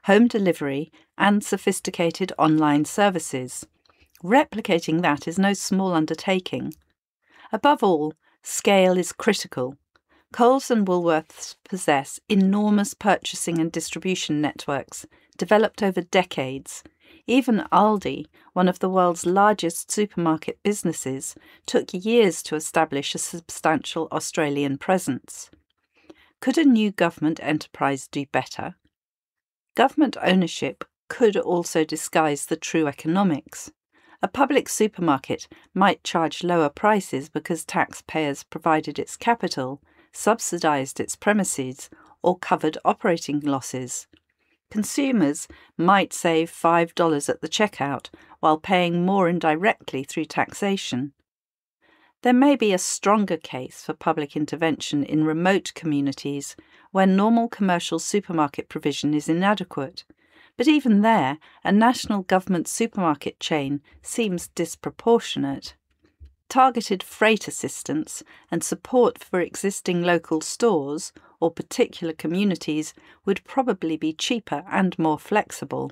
home delivery, and sophisticated online services. Replicating that is no small undertaking. Above all, scale is critical. Coles and Woolworths possess enormous purchasing and distribution networks, developed over decades. Even Aldi, one of the world's largest supermarket businesses, took years to establish a substantial Australian presence. Could a new government enterprise do better? Government ownership could also disguise the true economics. A public supermarket might charge lower prices because taxpayers provided its capital, subsidised its premises, or covered operating losses. Consumers might save $5 at the checkout while paying more indirectly through taxation. There may be a stronger case for public intervention in remote communities where normal commercial supermarket provision is inadequate, but even there, a national government supermarket chain seems disproportionate. Targeted freight assistance and support for existing local stores or particular communities would probably be cheaper and more flexible.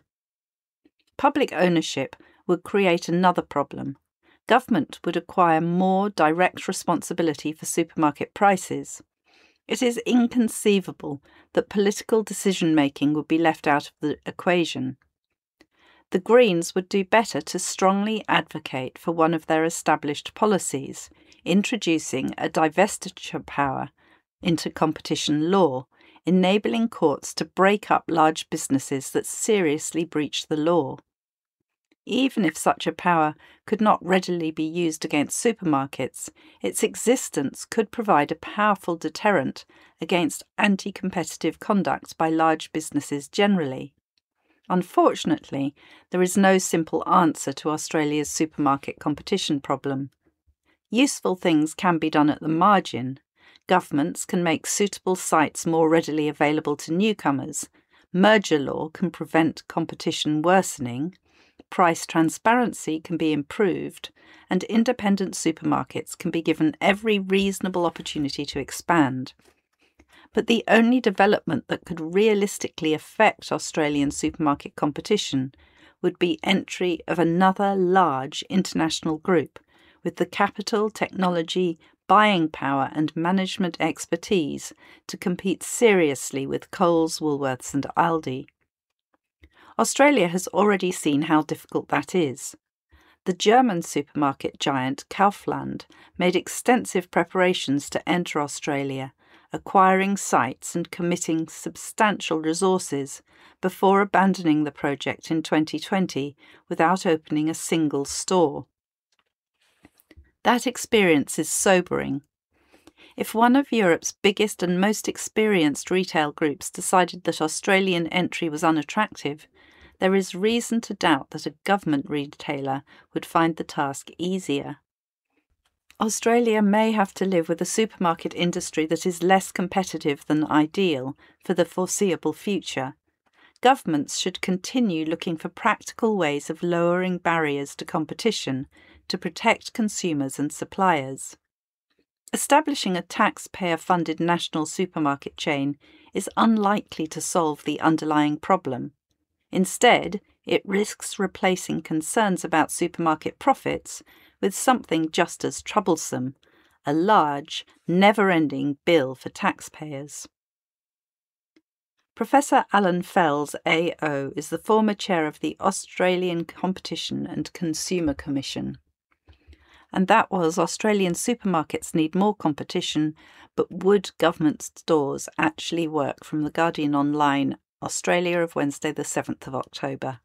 Public ownership would create another problem. Government would acquire more direct responsibility for supermarket prices. It is inconceivable that political decision-making would be left out of the equation. The Greens would do better to strongly advocate for one of their established policies, introducing a divestiture power into competition law, enabling courts to break up large businesses that seriously breach the law. Even if such a power could not readily be used against supermarkets, its existence could provide a powerful deterrent against anti-competitive conduct by large businesses generally. Unfortunately, there is no simple answer to Australia's supermarket competition problem. Useful things can be done at the margin. Governments can make suitable sites more readily available to newcomers. Merger law can prevent competition worsening. Price transparency can be improved, and independent supermarkets can be given every reasonable opportunity to expand. But the only development that could realistically affect Australian supermarket competition would be entry of another large international group with the capital, technology, buying power and management expertise to compete seriously with Coles, Woolworths and Aldi. Australia has already seen how difficult that is. The German supermarket giant Kaufland made extensive preparations to enter Australia, acquiring sites and committing substantial resources before abandoning the project in 2020 without opening a single store. That experience is sobering. If one of Europe's biggest and most experienced retail groups decided that Australian entry was unattractive, there is reason to doubt that a government retailer would find the task easier. Australia may have to live with a supermarket industry that is less competitive than ideal for the foreseeable future. Governments should continue looking for practical ways of lowering barriers to competition to protect consumers and suppliers. Establishing a taxpayer-funded national supermarket chain is unlikely to solve the underlying problem. Instead, it risks replacing concerns about supermarket profits with something just as troublesome, a large, never-ending bill for taxpayers. Professor Alan Fels, AO, is the former chair of the Australian Competition and Consumer Commission. And that was Australian supermarkets need more competition, but would government stores actually work? From The Guardian Online, Australia of Wednesday the 7th of October.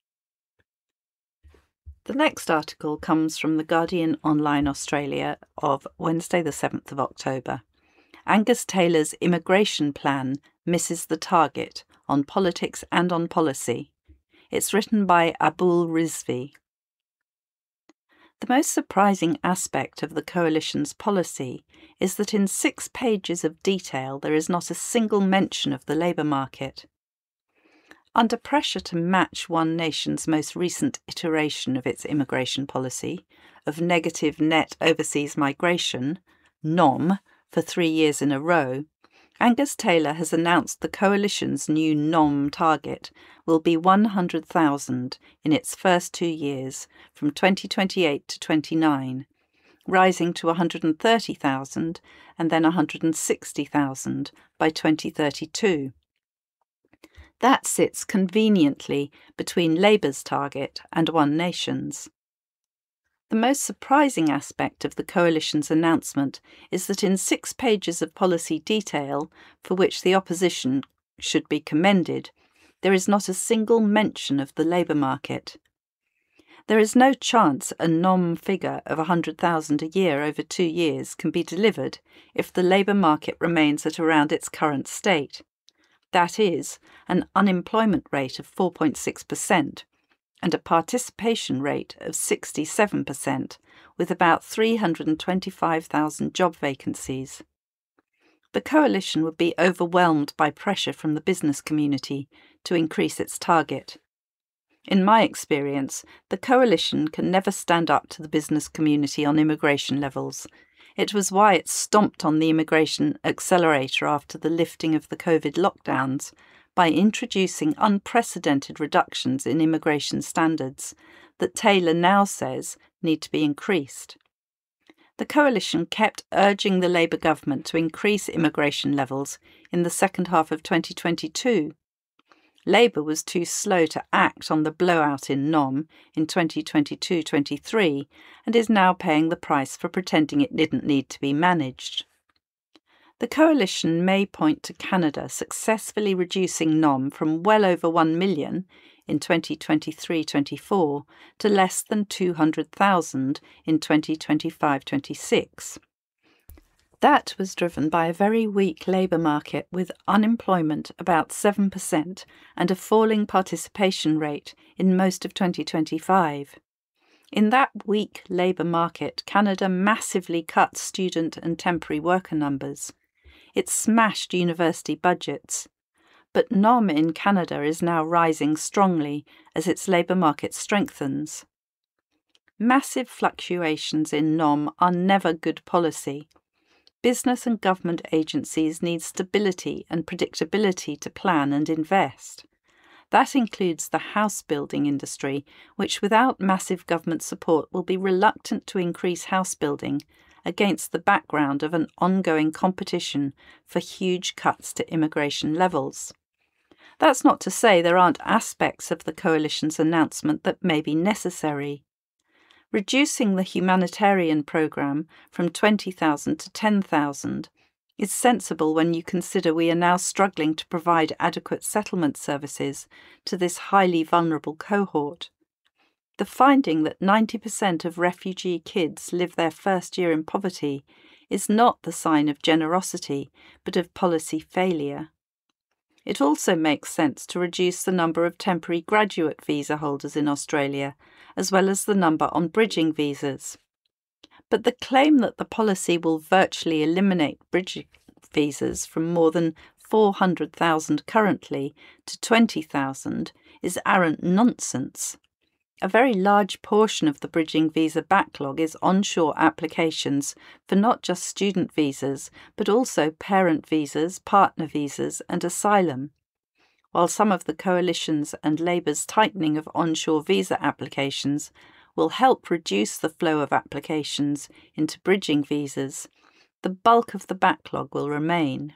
The next article comes from The Guardian Online Australia of Wednesday the 7th of October. Angus Taylor's immigration plan misses the target on politics and on policy. It's written by Abul Rizvi. The most surprising aspect of the coalition's policy is that in 6 pages of detail there is not a single mention of the labour market. Under pressure to match One Nation's most recent iteration of its immigration policy, of negative net overseas migration, NOM, for 3 years in a row, Angus Taylor has announced the coalition's new NOM target will be 100,000 in its first 2 years, from 2028 to 29, rising to 130,000 and then 160,000 by 2032. That sits conveniently between Labour's target and One Nation's. The most surprising aspect of the coalition's announcement is that in 6 pages of policy detail, for which the opposition should be commended, there is not a single mention of the labour market. There is no chance a NOM figure of 100,000 a year over 2 years can be delivered if the labour market remains at around its current state. That is, an unemployment rate of 4.6%, and a participation rate of 67%, with about 325,000 job vacancies. The coalition would be overwhelmed by pressure from the business community to increase its target. In my experience, the coalition can never stand up to the business community on immigration levels. It was why it stomped on the immigration accelerator after the lifting of the COVID lockdowns, by introducing unprecedented reductions in immigration standards that Taylor now says need to be increased. The coalition kept urging the Labour government to increase immigration levels in the second half of 2022. Labour was too slow to act on the blowout in NOM in 2022-23 and is now paying the price for pretending it didn't need to be managed. The coalition may point to Canada successfully reducing NOM from well over 1 million in 2023-24 to less than 200,000 in 2025-26. That was driven by a very weak labour market with unemployment about 7% and a falling participation rate in most of 2025. In that weak labour market, Canada massively cut student and temporary worker numbers. It smashed university budgets. But NOM in Canada is now rising strongly as its labour market strengthens. Massive fluctuations in NOM are never good policy. Business and government agencies need stability and predictability to plan and invest. That includes the house building industry, which without massive government support will be reluctant to increase house building against the background of an ongoing competition for huge cuts to immigration levels. That's not to say there aren't aspects of the coalition's announcement that may be necessary. Reducing the humanitarian programme from 20,000 to 10,000 is sensible when you consider we are now struggling to provide adequate settlement services to this highly vulnerable cohort. The finding that 90% of refugee kids live their first year in poverty is not the sign of generosity, but of policy failure. It also makes sense to reduce the number of temporary graduate visa holders in Australia, as well as the number on bridging visas. But the claim that the policy will virtually eliminate bridging visas from more than 400,000 currently to 20,000 is arrant nonsense. A very large portion of the bridging visa backlog is onshore applications for not just student visas, but also parent visas, partner visas, and asylum. While some of the coalition's and Labour's tightening of onshore visa applications will help reduce the flow of applications into bridging visas, the bulk of the backlog will remain.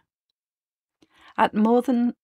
At more than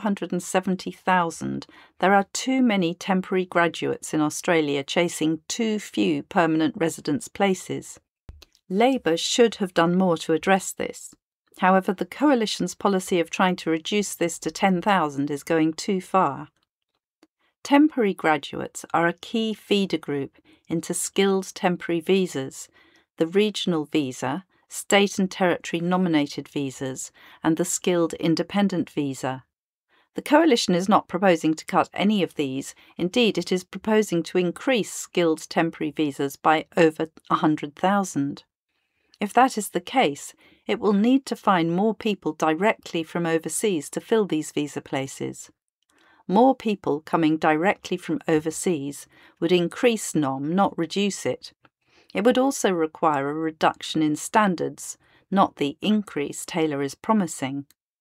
270,000, there are too many temporary graduates in Australia chasing too few permanent residence places. Labour should have done more to address this. However, the coalition's policy of trying to reduce this to 10,000 is going too far. Temporary graduates are a key feeder group into skilled temporary visas, the regional visa, state and territory nominated visas, and the skilled independent visa. The coalition is not proposing to cut any of these. Indeed, it is proposing to increase skilled temporary visas by over 100,000. If that is the case, it will need to find more people directly from overseas to fill these visa places. More people coming directly from overseas would increase NOM, not reduce it. It would also require a reduction in standards, not the increase Taylor is promising.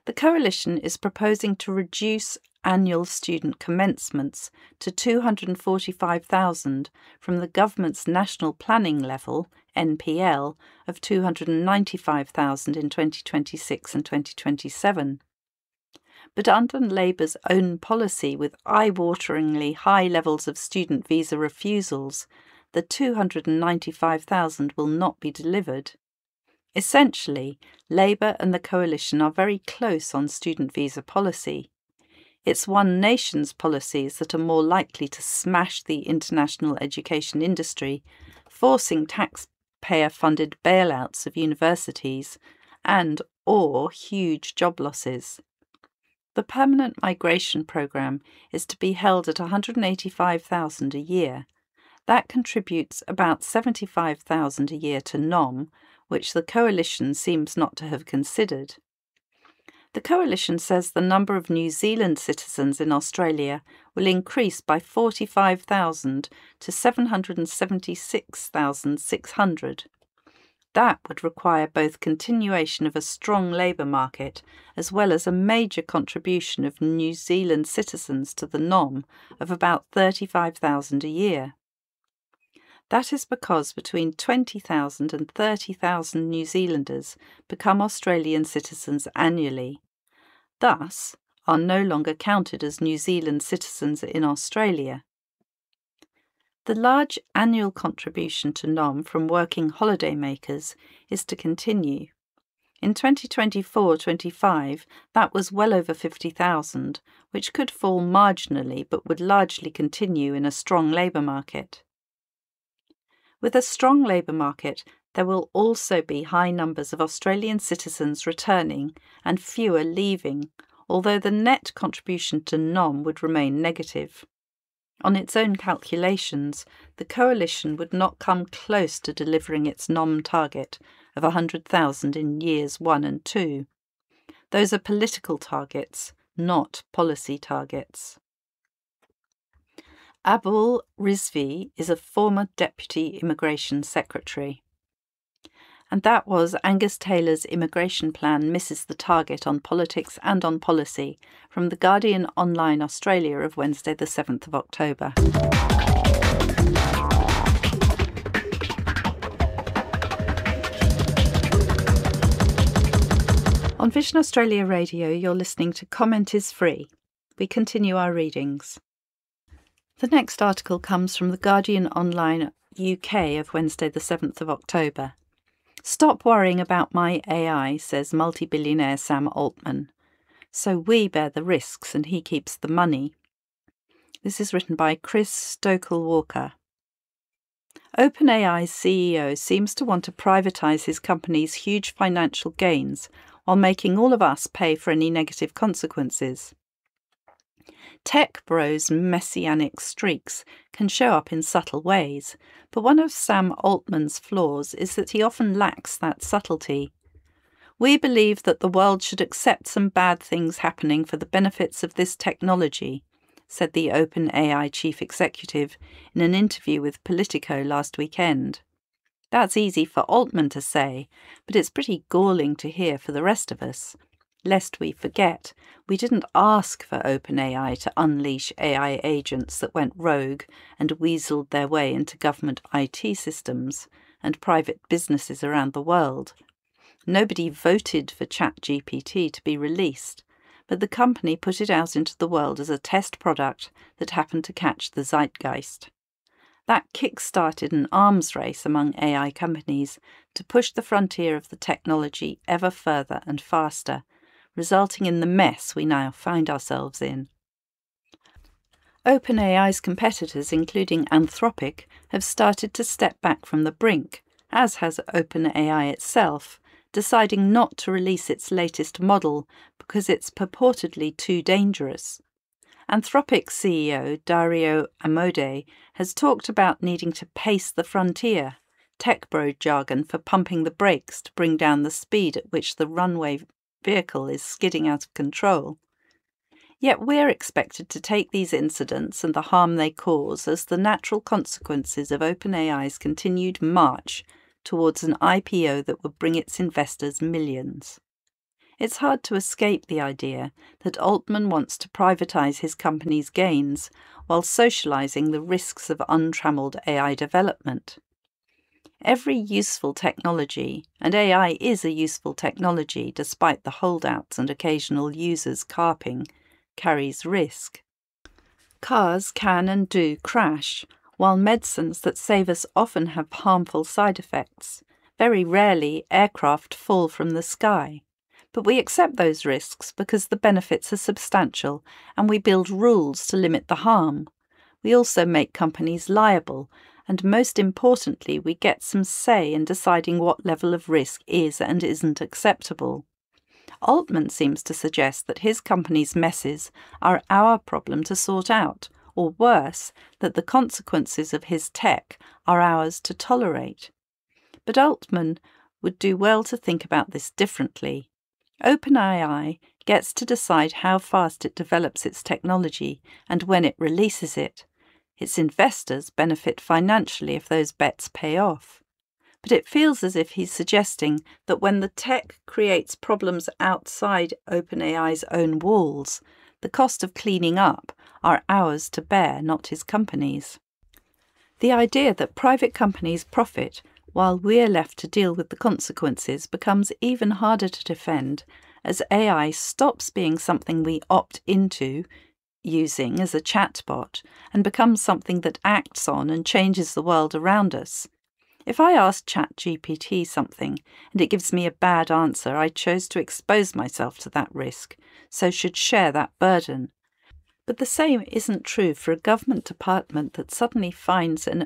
The coalition is proposing to reduce annual student commencements to 245,000 from the government's national planning level, NPL, of 295,000 in 2026 and 2027. But under Labour's own policy with eye-wateringly high levels of student visa refusals, the 295,000 will not be delivered. Essentially, Labour and the coalition are very close on student visa policy. It's one nation's policies that are more likely to smash the international education industry, forcing taxpayer-funded bailouts of universities and/or huge job losses. The permanent migration programme is to be held at 185,000 a year. That contributes about 75,000 a year to NOM, which the coalition seems not to have considered. The coalition says the number of New Zealand citizens in Australia will increase by 45,000 to 776,600. That would require both continuation of a strong labour market as well as a major contribution of New Zealand citizens to the NOM of about 35,000 a year. That is because between 20,000 and 30,000 New Zealanders become Australian citizens annually, thus are no longer counted as New Zealand citizens in Australia. The large annual contribution to NOM from working holidaymakers is to continue. In 2024-25, that was well over 50,000, which could fall marginally but would largely continue in a strong labour market. With a strong labour market, there will also be high numbers of Australian citizens returning and fewer leaving, although the net contribution to NOM would remain negative. On its own calculations, the coalition would not come close to delivering its NOM target of 100,000 in years 1 and 2. Those are political targets, not policy targets. Abul Rizvi is a former Deputy Immigration Secretary. And that was Angus Taylor's immigration plan misses the target on politics and on policy, from The Guardian Online Australia of Wednesday the 7th of October. On Vision Australia Radio, you're listening to Comment is Free. We continue our readings. The next article comes from The Guardian Online UK of Wednesday the 7th of October. Stop worrying about my AI, says multi-billionaire Sam Altman. So we bear the risks and he keeps the money. This is written by Chris Stokel-Walker. OpenAI's CEO seems to want to privatise his company's huge financial gains while making all of us pay for any negative consequences. Tech bros' messianic streaks can show up in subtle ways, but one of Sam Altman's flaws is that he often lacks that subtlety. We believe that the world should accept some bad things happening for the benefits of this technology, said the OpenAI chief executive in an interview with Politico last weekend. That's easy for Altman to say, but it's pretty galling to hear for the rest of us. Lest we forget, we didn't ask for OpenAI to unleash AI agents that went rogue and weaseled their way into government IT systems and private businesses around the world. Nobody voted for ChatGPT to be released, but the company put it out into the world as a test product that happened to catch the zeitgeist. That kick-started an arms race among AI companies to push the frontier of the technology ever further and faster, resulting in the mess we now find ourselves in. OpenAI's competitors, including Anthropic, have started to step back from the brink, as has OpenAI itself, deciding not to release its latest model because it's purportedly too dangerous. Anthropic's CEO, Dario Amodei, has talked about needing to pace the frontier, tech bro jargon for pumping the brakes to bring down the speed at which the runway vehicle is skidding out of control. Yet we're expected to take these incidents and the harm they cause as the natural consequences of OpenAI's continued march towards an IPO that would bring its investors millions. It's hard to escape the idea that Altman wants to privatise his company's gains while socialising the risks of untramelled AI development. Every useful technology, and AI is a useful technology despite the holdouts and occasional users carping, carries risk. Cars can and do crash, while medicines that save us often have harmful side effects. Very rarely, aircraft fall from the sky. But we accept those risks because the benefits are substantial and we build rules to limit the harm. We also make companies liable, and most importantly, we get some say in deciding what level of risk is and isn't acceptable. Altman seems to suggest that his company's messes are our problem to sort out, or worse, that the consequences of his tech are ours to tolerate. But Altman would do well to think about this differently. OpenAI gets to decide how fast it develops its technology and when it releases it. Its investors benefit financially if those bets pay off. But it feels as if he's suggesting that when the tech creates problems outside OpenAI's own walls, the cost of cleaning up are ours to bear, not his company's. The idea that private companies profit while we're left to deal with the consequences becomes even harder to defend as AI stops being something we opt into using as a chatbot and becomes something that acts on and changes the world around us. If I ask ChatGPT something and it gives me a bad answer, I chose to expose myself to that risk, so should share that burden. But the same isn't true for a government department that suddenly finds an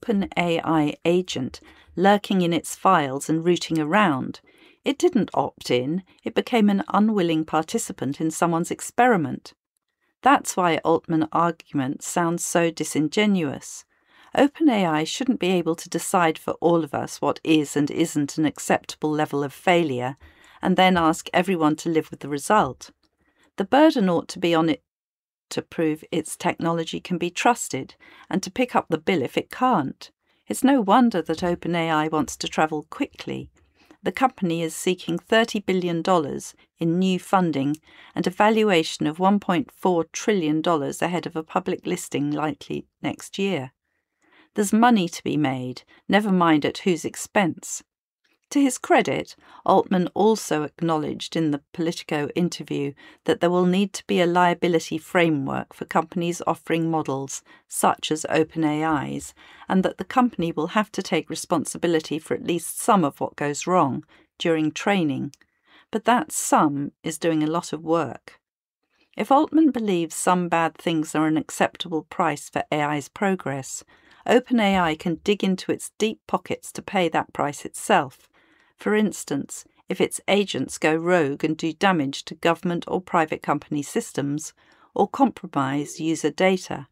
OpenAI agent lurking in its files and rooting around. It didn't opt in, it became an unwilling participant in someone's experiment. That's why Altman's argument sounds so disingenuous. OpenAI shouldn't be able to decide for all of us what is and isn't an acceptable level of failure, and then ask everyone to live with the result. The burden ought to be on it to prove its technology can be trusted, and to pick up the bill if it can't. It's no wonder that OpenAI wants to travel quickly. The company is seeking $30 billion in new funding and a valuation of $1.4 trillion ahead of a public listing likely next year. There's money to be made, never mind at whose expense. To his credit, Altman also acknowledged in the Politico interview that there will need to be a liability framework for companies offering models such as OpenAI's, and that the company will have to take responsibility for at least some of what goes wrong during training. But that some is doing a lot of work. If Altman believes some bad things are an acceptable price for AI's progress, OpenAI can dig into its deep pockets to pay that price itself. For instance, if its agents go rogue and do damage to government or private company systems, or compromise user data.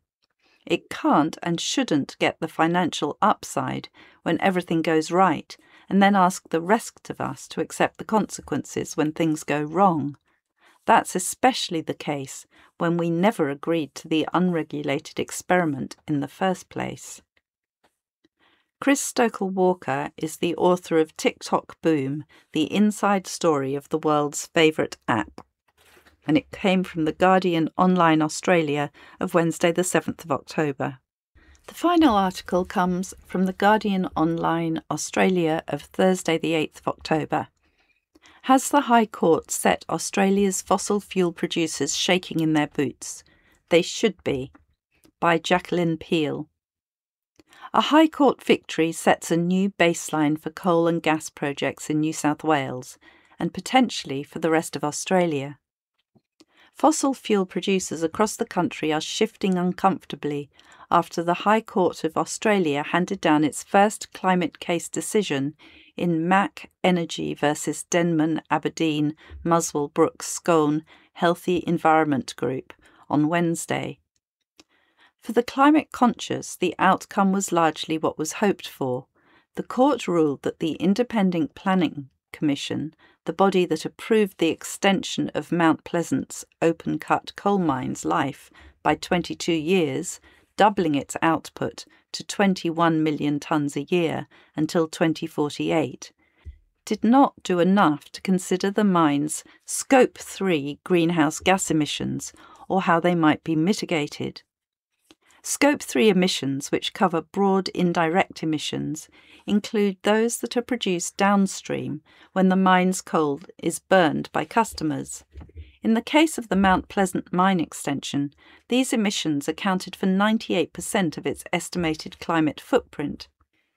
It can't and shouldn't get the financial upside when everything goes right, and then ask the rest of us to accept the consequences when things go wrong. That's especially the case when we never agreed to the unregulated experiment in the first place. Chris Stokel-Walker is the author of TikTok Boom, the inside story of the world's favourite app. And it came from The Guardian Online Australia of Wednesday the 7th of October. The final article comes from The Guardian Online Australia of Thursday the 8th of October. Has the High Court set Australia's fossil fuel producers shaking in their boots? They should be. By Jacqueline Peel. A High Court victory sets a new baseline for coal and gas projects in New South Wales, and potentially for the rest of Australia. Fossil fuel producers across the country are shifting uncomfortably after the High Court of Australia handed down its first climate case decision in MAC Energy versus Denman Aberdeen Muswell Brookes Scone Healthy Environment Group on Wednesday. For the climate conscious, the outcome was largely what was hoped for. The court ruled that the Independent Planning Commission, the body that approved the extension of Mount Pleasant's open-cut coal mine's life by 22 years, doubling its output to 21 million tonnes a year until 2048, did not do enough to consider the mine's Scope 3 greenhouse gas emissions or how they might be mitigated. Scope 3 emissions, which cover broad indirect emissions, include those that are produced downstream when the mine's coal is burned by customers. In the case of the Mount Pleasant mine extension, these emissions accounted for 98% of its estimated climate footprint.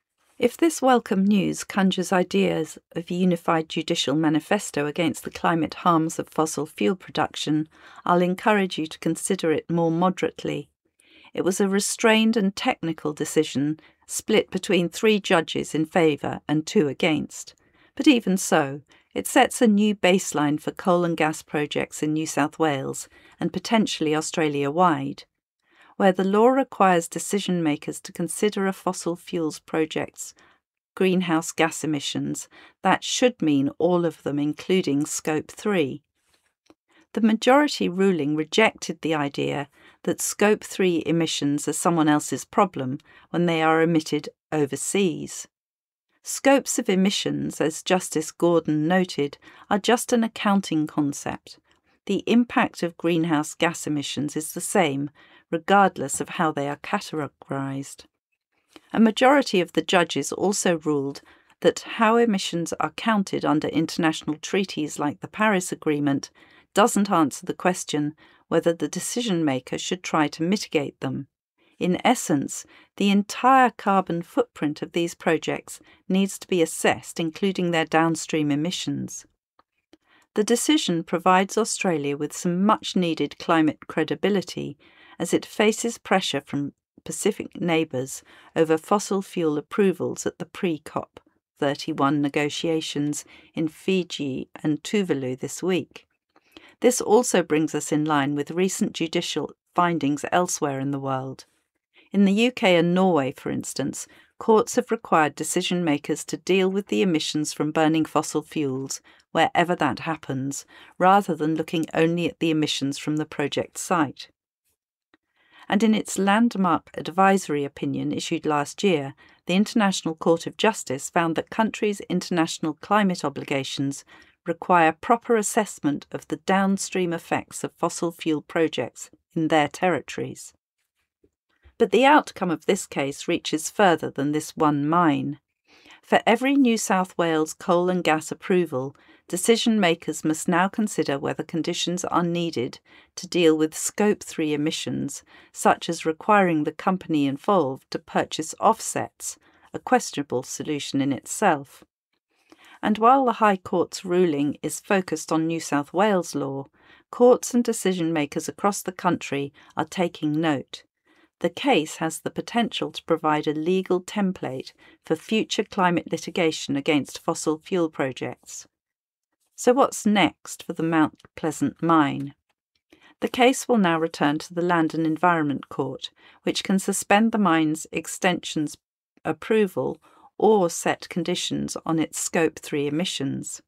If this welcome news conjures ideas of a unified judicial manifesto against the climate harms of fossil fuel production, I'll encourage you to consider it more moderately. It was a restrained and technical decision, split between 3 judges in favour and 2 against. But even so, it sets a new baseline for coal and gas projects in New South Wales and potentially Australia-wide. Where the law requires decision-makers to consider a fossil fuels project's greenhouse gas emissions, that should mean all of them, including Scope 3. The majority ruling rejected the idea that Scope 3 emissions are someone else's problem when they are emitted overseas. Scopes of emissions, as Justice Gordon noted, are just an accounting concept. The impact of greenhouse gas emissions is the same, regardless of how they are categorised. A majority of the judges also ruled that how emissions are counted under international treaties like the Paris Agreement doesn't answer the question whether the decision-maker should try to mitigate them. In essence, the entire carbon footprint of these projects needs to be assessed, including their downstream emissions. The decision provides Australia with some much-needed climate credibility as it faces pressure from Pacific neighbours over fossil fuel approvals at the pre-COP 31 negotiations in Fiji and Tuvalu this week. This also brings us in line with recent judicial findings elsewhere in the world. In the UK and Norway, for instance, courts have required decision-makers to deal with the emissions from burning fossil fuels, wherever that happens, rather than looking only at the emissions from the project site. And in its landmark advisory opinion issued last year, the International Court of Justice found that countries' international climate obligations require proper assessment of the downstream effects of fossil fuel projects in their territories. But the outcome of this case reaches further than this one mine. For every New South Wales coal and gas approval, decision-makers must now consider whether conditions are needed to deal with Scope 3 emissions, such as requiring the company involved to purchase offsets, a questionable solution in itself. And while the High Court's ruling is focused on New South Wales law, courts and decision-makers across the country are taking note. The case has the potential to provide a legal template for future climate litigation against fossil fuel projects. So what's next for the Mount Pleasant mine? The case will now return to the Land and Environment Court, which can suspend the mine's extension's approval or set conditions on its Scope 3 emissions.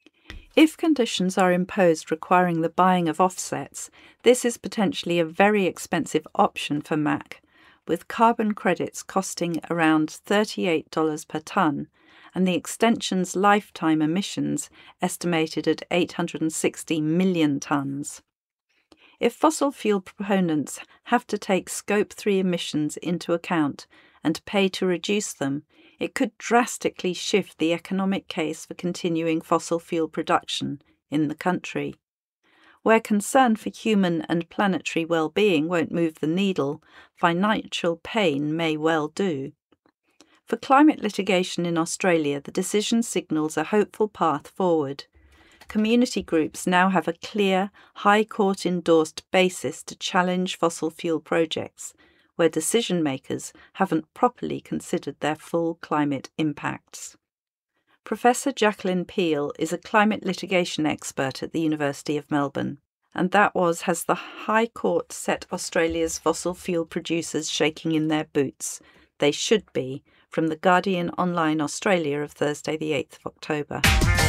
If conditions are imposed requiring the buying of offsets, this is potentially a very expensive option for MAC, with carbon credits costing around $38 per tonne and the extension's lifetime emissions estimated at 860 million tonnes. If fossil fuel proponents have to take Scope 3 emissions into account and pay to reduce them, it could drastically shift the economic case for continuing fossil fuel production in the country. Where concern for human and planetary well-being won't move the needle, financial pain may well do. For climate litigation in Australia, the decision signals a hopeful path forward. Community groups now have a clear, High Court-endorsed basis to challenge fossil fuel projects, where decision-makers haven't properly considered their full climate impacts. Professor Jacqueline Peel is a climate litigation expert at the University of Melbourne, and that was Has the High Court Set Australia's Fossil Fuel Producers Shaking in Their Boots? They Should Be, from The Guardian Online Australia of Thursday the 8th of October.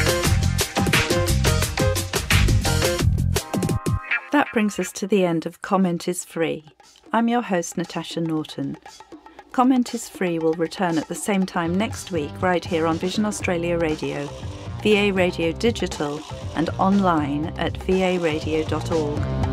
That brings us to the end of Comment is Free. I'm your host, Natasha Norton. Comment is Free will return at the same time next week, right here on Vision Australia Radio. VA Radio Digital, and online at varadio.org.